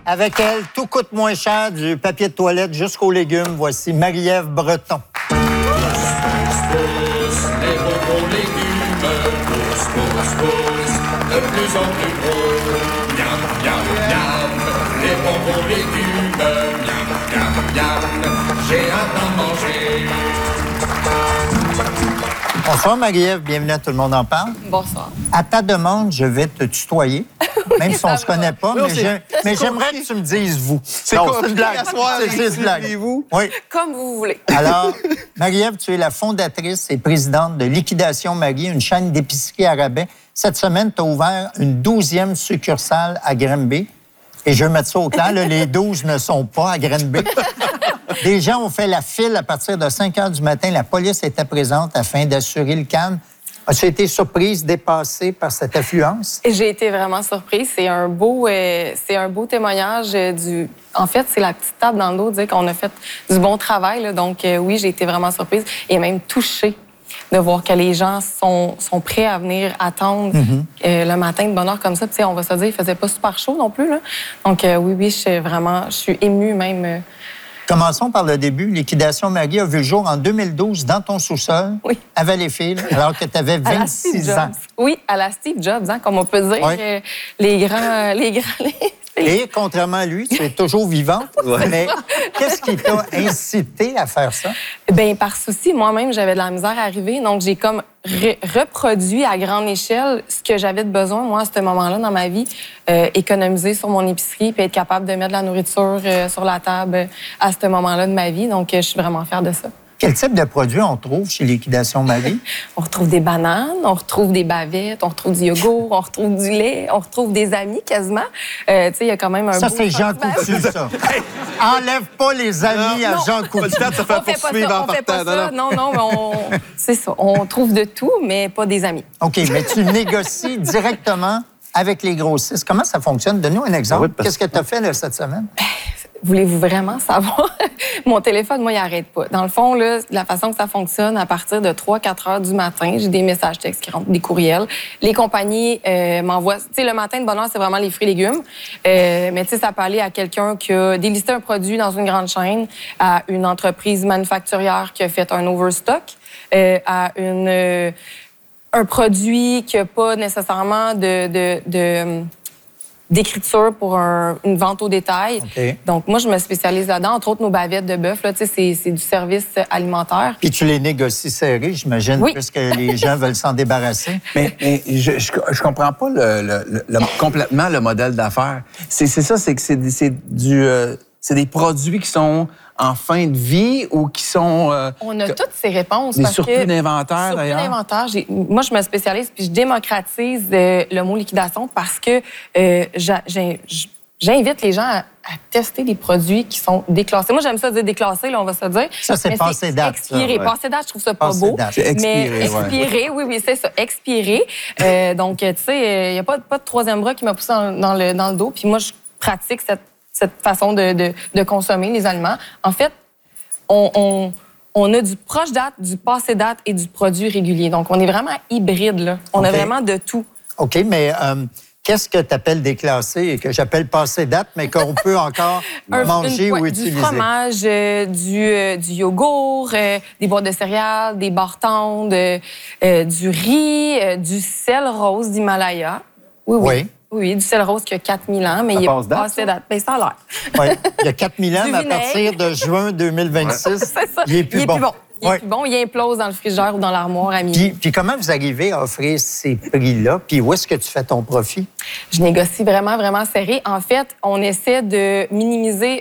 Avec elle, tout coûte moins cher, du papier de toilette jusqu'aux légumes. Voici Marie-Ève Breton. Les bonbons légumes, de plus en plus gros. Miam, miam, miam. Les bonbons légumes, miam, miam, miam. J'ai hâte d'en manger. Bonsoir Marie-Ève, bienvenue à Tout le monde en parle. Bonsoir. À ta demande, je vais te tutoyer, même si on ne se connaît pas, Non, mais j'aimerais que tu me dises vous. C'est Non, compliqué une blague. à soir, C'est juste une blague. vous. Oui. Comme vous voulez. Alors, Marie-Ève, tu es la fondatrice et présidente de Liquidation Marie, une chaîne d'épicerie à rabais. Cette semaine, tu as ouvert une 12e succursale à Granby. Et je veux mettre ça au clair, là, les 12 ne sont pas à Granby. Des gens ont fait la file à partir de 5 heures du matin. La police était présente afin d'assurer le calme. As-tu été surprise, dépassée par cette affluence? J'ai été vraiment surprise. C'est un beau témoignage du... En fait, c'est la petite tape dans le dos de dire qu'on a fait du bon travail. Là. Donc, oui, j'ai été vraiment surprise et même touchée de voir que les gens sont prêts à venir attendre le matin de bonne heure comme ça. Puis, on va se dire, il faisait pas super chaud non plus. Là. Donc, oui, je suis émue même. Commençons par le début. Liquidation Marie a vu le jour en 2012 dans ton sous-sol, Oui. à Valleyfield, alors que tu avais 26 ans. Oui, à la Steve Jobs, hein, comme on peut dire. Oui. Les grands... Et contrairement à lui, tu es toujours vivante. Mais qu'est-ce qui t'a incité à faire ça? Bien, par souci, moi-même, j'avais de la misère à arriver. Donc, j'ai comme reproduit à grande échelle ce que j'avais de besoin, moi, à ce moment-là dans ma vie. Économiser sur mon épicerie puis être capable de mettre de la nourriture sur la table à ce moment-là de ma vie. Donc, je suis vraiment fière de ça. Quel type de produits on trouve chez Liquidation Marie? On retrouve des bananes, on retrouve des bavettes, on retrouve du yogourt, on retrouve du lait, on retrouve des amis quasiment. Tu sais, il y a quand même un Ça, beau c'est Jean sortiment. Coutu, ça. Enlève pas les amis à Jean Coutu. Ça fait On fait pas poursuivre ça, en on fait pas partant. ça. Non, mais c'est ça. On trouve de tout, mais pas des amis. OK, mais tu négocies directement avec les grossistes. Comment ça fonctionne? Donne-nous un exemple. Oui, parce- Qu'est-ce que tu as fait là, cette semaine? Voulez-vous vraiment savoir? Mon téléphone, moi, il n'arrête pas. Dans le fond, là, la façon que ça fonctionne, à partir de 3-4 heures du matin, j'ai des messages textes qui rentrent, des courriels. Les compagnies m'envoient... Tu sais, le matin de bonne heure, c'est vraiment les fruits et légumes. Mais tu sais, ça peut aller à quelqu'un qui a délisté un produit dans une grande chaîne, à une entreprise manufacturière qui a fait un overstock, à un produit qui n'a pas nécessairement d'écriture pour une vente au détail. OK. Donc, moi, je me spécialise là-dedans. Entre autres, nos bavettes de bœuf, là, tu sais, c'est du service alimentaire. Puis tu les négocies serrés, j'imagine, Oui. puisque les gens veulent s'en débarrasser. Mais je comprends pas complètement le modèle d'affaires. C'est ça, c'est que c'est des produits qui sont en fin de vie ou qui sont... On a toutes ces réponses. Des parce surplus que d'inventaire, surplus d'ailleurs. d'inventaire. Moi, je me spécialise puis je démocratise le mot liquidation parce que j'invite les gens à tester des produits qui sont déclassés. Moi, j'aime ça dire déclassés, là, on va se dire. Ça, c'est Mais passé date, expiré. ça, ouais. Passé date, je trouve ça pas Passé beau. date. C'est expiré, Mais ouais. expiré, oui, c'est ça. Expiré. Donc, tu sais, il n'y a pas de troisième bras qui m'a poussé dans le dos. Puis moi, je pratique cette façon de consommer les aliments. En fait, on a du proche date, du passé date et du produit régulier. Donc, on est vraiment hybride, là. On a OK. vraiment de tout. OK, mais qu'est-ce que tu appelles déclassé et que j'appelle passé date, mais qu'on peut encore manger ou utiliser? Du fromage, du yogourt, des boîtes de céréales, des barres tendres, du riz, du sel rose d'Himalaya. Oui. Oui, du sel rose qui a 4000 ans, mais il est passe date, passé date. Ben, ça a l'air. Oui. Il y a 4000 ans, Du mais à vinaigre. partir de juin 2026, C'est ça. il est plus bon. Il est Oui. plus bon. Il implose dans le frigidaire ou dans l'armoire à minuit. Puis comment vous arrivez à offrir ces prix-là? Puis où est-ce que tu fais ton profit? Je négocie vraiment, vraiment serré. En fait, on essaie de minimiser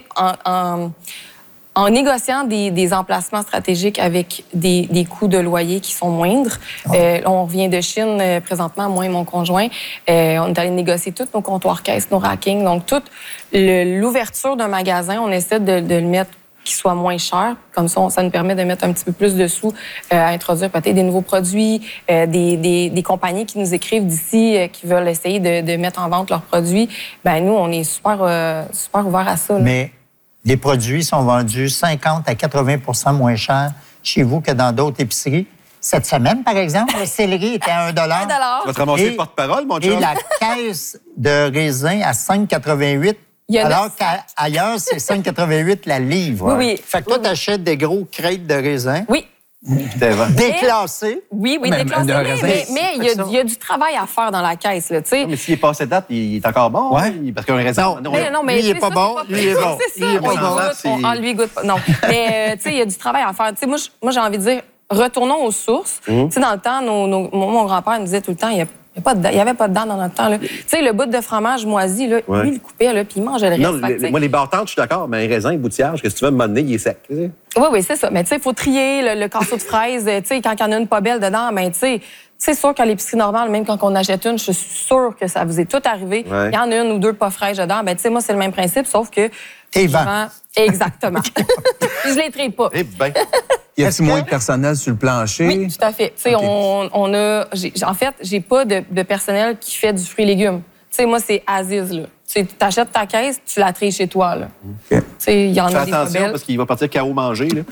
en négociant des emplacements stratégiques avec des coûts de loyer qui sont moindres. On revient de Chine présentement, moi et mon conjoint. On est allé négocier tous nos comptoirs caisses, nos rackings. Donc, toute l'ouverture d'un magasin, on essaie de le mettre qui soit moins cher. Comme ça nous permet de mettre un petit peu plus de sous à introduire peut-être des nouveaux produits, des compagnies qui nous écrivent d'ici, qui veulent essayer de mettre en vente leurs produits. Ben nous, on est super ouverts à ça. Là. Mais les produits sont vendus 50 à 80 moins cher chez vous que dans d'autres épiceries. Cette semaine, par exemple, le céleri était à 1 $. 1 $. Tu vas te ramasser le porte-parole, mon Et chum? la caisse de raisin à 5,88 Il y a Alors qu'ailleurs, c'est 5,88 la livre. Oui, oui. Fait que toi, tu achètes des gros crêtes de raisin. Oui. Déclassés. Oui, Mais déclassé, de raisin, mais il y a du travail à faire dans la caisse, là, tu sais. Mais s'il est passé date, il est encore bon. Ouais. Parce qu'un raisin. Lui, il est pas bon. Lui, il est bon. C'est ça. Lui, il est pas Oui, bon. lui, il goûte pas. Non. Mais, tu sais, il y a du travail à faire. Tu sais, moi, j'ai envie de dire, retournons aux sources. Tu sais, dans le temps, mon grand-père nous disait tout le temps, il n'y avait pas de dents dans notre temps. Tu sais, le bout de fromage moisi, là, lui, il le coupait, là, puis il mangeait le reste. Non, moi, les bartendes, je suis d'accord, mais un raisin, un boutillage, qu'est-ce que tu veux me donner, il est sec. Oui, c'est ça. Mais tu sais, il faut trier le casseau de fraises. Tu sais, quand il y en a une pas belle dedans, ben tu sais, c'est sûr qu'à l'épicerie normale, même quand on achète une, je suis sûre que ça vous est tout arrivé. Ouais. Il y en a une ou deux pas fraîches dedans. Ben tu sais, moi, c'est le même principe, sauf que... T'es je vends. vends- Exactement. Je les traite pas. Eh bien. Y a-t-il moins de personnel sur le plancher? Oui, tout à fait. Tu sais, OK. en fait, j'ai pas de personnel qui fait du fruit et légumes. Tu sais, moi, c'est Aziz, là. Tu achètes ta caisse, tu la tries chez toi, là. OK. Tu sais, il y en Fais a des pas attention belles. parce qu'il va partir KO manger. Là.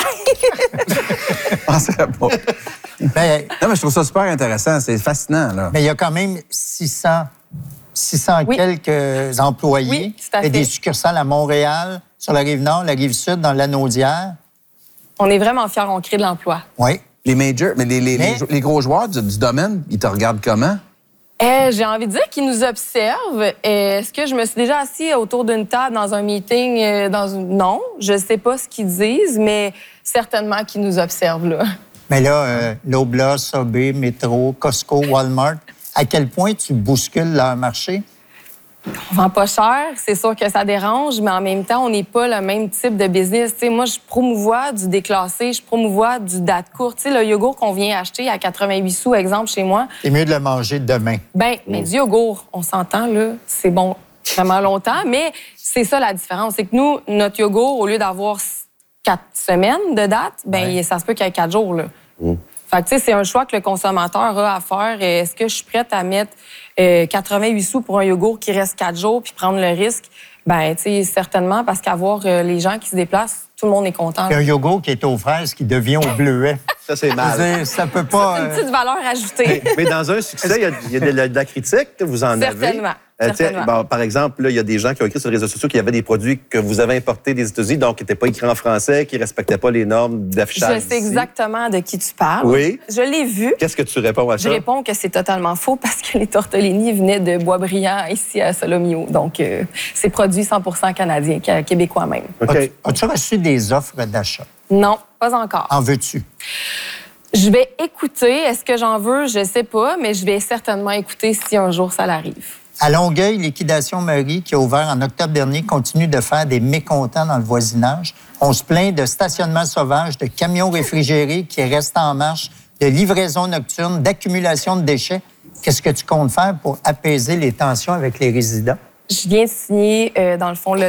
Je penserais pas. Mais Non, mais je trouve ça super intéressant. C'est fascinant, là. il y a quand même 600 Oui. quelques employés. Oui, tout à Il y a des fait. succursales à Montréal, sur la Rive-Nord, la Rive-Sud, dans l'Anaudière. On est vraiment fiers, on crée de l'emploi. Oui. Les majors, mais Mais- les gros joueurs du domaine, ils te regardent comment? J'ai envie de dire qu'ils nous observent. Est-ce que je me suis déjà assis autour d'une table dans un meeting? Non, je sais pas ce qu'ils disent, mais certainement qu'ils nous observent, là. Mais là, Loblaw, Subway, Metro, Costco, Walmart, à quel point tu bouscules leur marché? On vend pas cher, c'est sûr que ça dérange, mais en même temps, on n'est pas le même type de business. Tu sais, moi, je promouvois du déclassé, je promouvois du date courte. Tu sais, le yogourt qu'on vient acheter à 88 sous, exemple, chez moi, C'est mieux de le manger demain. ben, mais du yogourt, on s'entend, là, c'est bon vraiment longtemps, mais c'est ça la différence. C'est que nous, notre yogourt, au lieu d'avoir 4 semaines de date, ben, ça se peut qu'il y ait 4 jours, là. Fait que, tu sais, c'est un choix que le consommateur a à faire. Est-ce que je suis prête à mettre 88 sous pour un yogourt qui reste 4 jours puis prendre le risque? Ben, tu sais, certainement, parce qu'avoir les gens qui se déplacent, tout le monde est content. Puis un yogourt qui est aux fraises qui devient au bleuet. Ça, c'est Je veux mal. dire, ça peut pas... Une petite valeur ajoutée. Mais dans un succès, il y a de la critique, vous en avez. Certainement. Tu sais, Certainement. bon, par exemple, là, il y a des gens qui ont écrit sur les réseaux sociaux qu'il y avait des produits que vous avez importés des États-Unis, donc qui n'étaient pas écrits en français, qui ne respectaient pas les normes Je d'affichage. sais d'ici. exactement de qui tu parles. Oui. Je l'ai vu. Qu'est-ce que tu réponds à Je ça? réponds que c'est totalement faux parce que les tortellini venaient de Boisbriand ici à Solomio. Donc, c'est produit 100% canadien, québécois même. OK. As-tu reçu des offres d'achat? Non, pas encore. En veux-tu? Je vais écouter. Est-ce que j'en veux? Je sais pas, mais je vais certainement écouter si un jour ça l'arrive. À Longueuil, Liquidation Marie, qui a ouvert en octobre dernier, continue de faire des mécontents dans le voisinage. On se plaint de stationnement sauvage, de camions réfrigérés qui restent en marche, de livraison nocturne, d'accumulation de déchets. Qu'est-ce que tu comptes faire pour apaiser les tensions avec les résidents? Je viens de signer, dans le fond,